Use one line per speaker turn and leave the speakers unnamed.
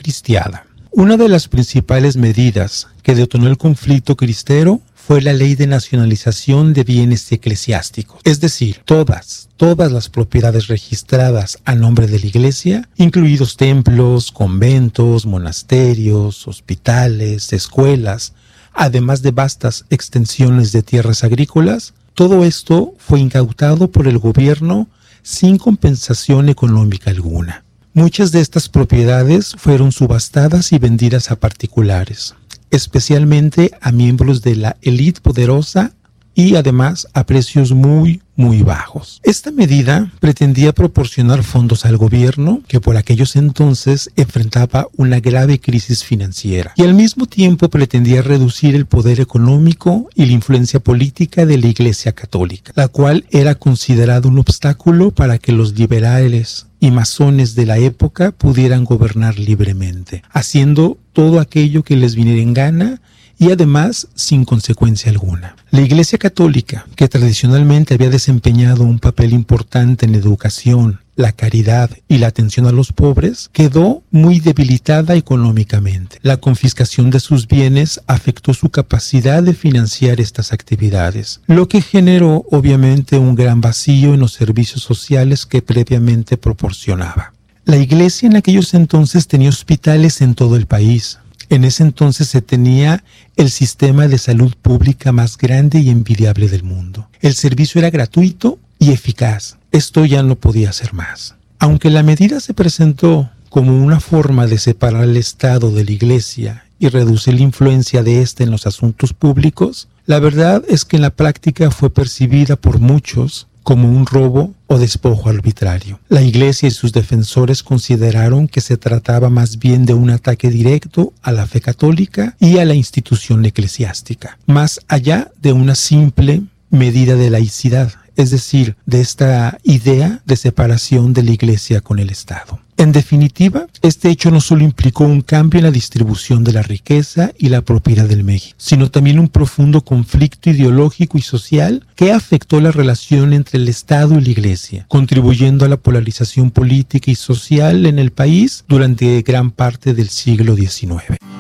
cristiada. Una de las principales medidas que detonó el conflicto cristero fue la ley de nacionalización de bienes eclesiásticos, es decir, todas las propiedades registradas a nombre de la Iglesia, incluidos templos, conventos, monasterios, hospitales, escuelas, además de vastas extensiones de tierras agrícolas. Todo esto fue incautado por el gobierno sin compensación económica alguna. Muchas de estas propiedades fueron subastadas y vendidas a particulares, especialmente a miembros de la élite poderosa y además a precios muy bajos. Esta medida pretendía proporcionar fondos al gobierno, que por aquellos entonces enfrentaba una grave crisis financiera, y al mismo tiempo pretendía reducir el poder económico y la influencia política de la Iglesia Católica, la cual era considerada un obstáculo para que los liberales y masones de la época pudieran gobernar libremente, haciendo todo aquello que les viniera en gana y además sin consecuencia alguna. La Iglesia Católica, que tradicionalmente había desempeñado un papel importante en la educación, la caridad y la atención a los pobres, quedó muy debilitada económicamente. La confiscación de sus bienes afectó su capacidad de financiar estas actividades, lo que generó obviamente un gran vacío en los servicios sociales que previamente proporcionaba. La Iglesia en aquellos entonces tenía hospitales en todo el país. En ese entonces se tenía el sistema de salud pública más grande y envidiable del mundo. El servicio era gratuito y eficaz. Esto ya no podía ser más. Aunque la medida se presentó como una forma de separar al Estado de la Iglesia y reducir la influencia de ésta en los asuntos públicos, la verdad es que en la práctica fue percibida por muchos como un robo o despojo arbitrario. La Iglesia y sus defensores consideraron que se trataba más bien de un ataque directo a la fe católica y a la institución eclesiástica, más allá de una simple medida de laicidad, es decir, de esta idea de separación de la Iglesia con el Estado. En definitiva, este hecho no solo implicó un cambio en la distribución de la riqueza y la propiedad del México, sino también un profundo conflicto ideológico y social que afectó la relación entre el Estado y la Iglesia, contribuyendo a la polarización política y social en el país durante gran parte del siglo XIX.